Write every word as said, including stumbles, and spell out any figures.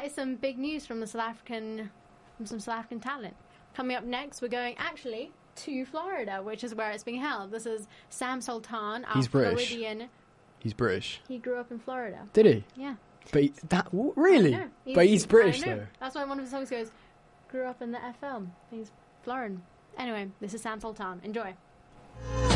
that is some big news from the South African, from some South African talent. Coming up next, we're going actually to Florida, which is where it's being held. This is Sam Sultan, our He's British. Floridian. He's British. He grew up in Florida. Did he? Yeah. But he, that w- really? He's, but he's British I know. though. That's why one of his songs goes, "Grew up in the F L." He's Florin. Anyway, this is Sam Sultan. Enjoy.